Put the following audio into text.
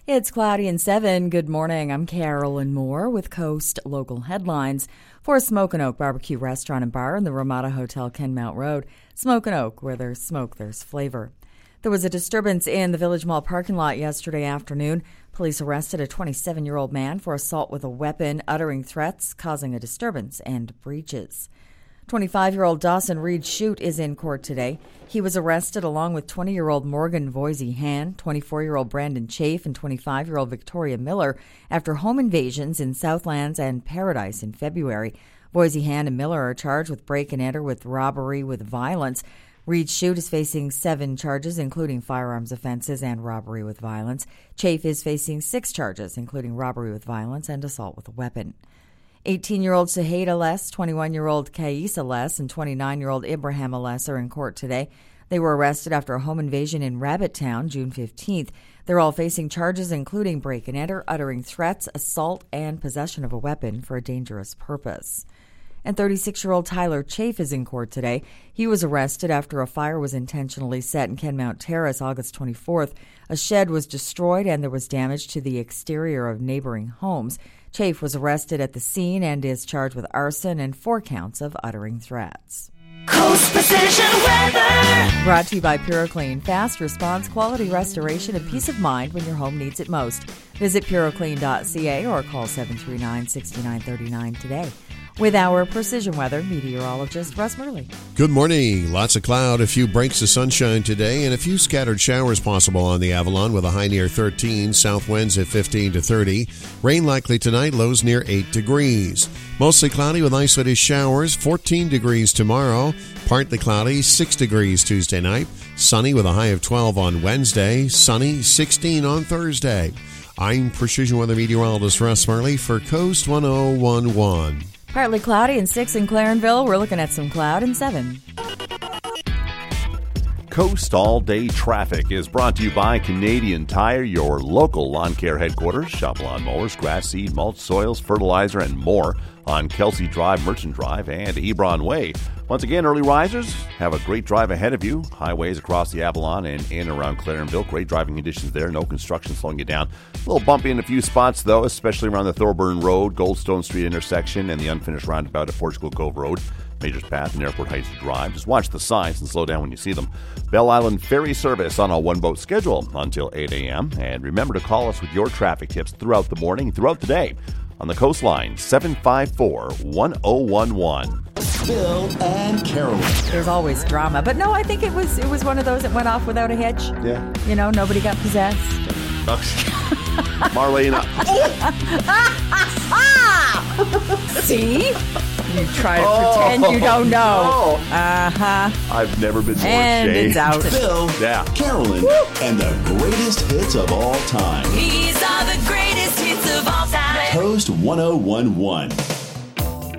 It's cloudy and 7. Good morning. I'm Carolyn Moore with Coast Local Headlines. For Smoke and Oak Barbecue Restaurant and Bar in the Ramada Hotel, Kenmount Road. Smoke and Oak, where there's smoke, there's flavor. There was a disturbance in the Village Mall parking lot yesterday afternoon. Police arrested a 27-year-old man for assault with a weapon, uttering threats, causing a disturbance and breaches. 25-year-old Dawson Reed Shute is in court today. He was arrested along with 20-year-old Morgan Voisey Han, 24-year-old Brandon Chafe, and 25-year-old Victoria Miller after home invasions in Southlands and Paradise in February. Voisey Han and Miller are charged with break and enter with robbery with violence. Reed Shute is facing 7 charges, including firearms offenses and robbery with violence. Chafe is facing 6 charges, including robbery with violence and assault with a weapon. 18-year-old Saheda Les, 21-year-old Kaisa Les, and 29-year-old Ibrahim Les are in court today. They were arrested after a home invasion in Rabbit Town, June 15th. They're all facing charges including break and enter, uttering threats, assault, and possession of a weapon for a dangerous purpose. And 36-year-old Tyler Chafe is in court today. He was arrested after a fire was intentionally set in Kenmount Terrace August 24th. A shed was destroyed and there was damage to the exterior of neighboring homes. Chafe was arrested at the scene and is charged with arson and 4 counts of uttering threats. Coast Precision Weather. Brought to you by PureClean. Fast response, quality restoration, and peace of mind when your home needs it most. Visit PureClean.ca or call 739-6939 today. With our Precision Weather meteorologist, Russ Murley. Good morning. Lots of cloud, a few breaks of sunshine today, and a few scattered showers possible on the Avalon with a high near 13, south winds at 15 to 30. Rain likely tonight, lows near 8 degrees. Mostly cloudy with isolated showers, 14 degrees tomorrow. Partly cloudy, 6 degrees Tuesday night. Sunny with a high of 12 on Wednesday. Sunny, 16 on Thursday. I'm Precision Weather meteorologist Russ Murley for Coast 1011. Partly cloudy and 6 in Clarenville. We're looking at some cloud and 7. Coast All Day Traffic is brought to you by Canadian Tire, your local lawn care headquarters. Shop lawn mowers, grass seed, mulch, soils, fertilizer, and more on Kelsey Drive, Merchant Drive, and Ebron Way. Once again, early risers have a great drive ahead of you. Highways across the Avalon and in and around Clarenville. Great driving conditions there. No construction slowing you down. A little bumpy in a few spots, though, especially around the Thorburn Road, Goldstone Street intersection, and the unfinished roundabout at Portugal Cove Road. Majors Path and Airport Heights Drive. Just watch the signs and slow down when you see them. Bell Island Ferry Service on a one-boat schedule until 8 a.m. And remember to call us with your traffic tips throughout the morning, throughout the day on the Coastline, 754-1011. Bill and Carolyn. There's always drama, but no, I think it was one of those that went off without a hitch. Yeah. You know, nobody got possessed. Marlena. See? You try to pretend you don't know. Uh-huh. I've never been more and ashamed. it's out. Bill, Carolyn, and the greatest hits of all time. These are the greatest hits of all time. Coast 1011.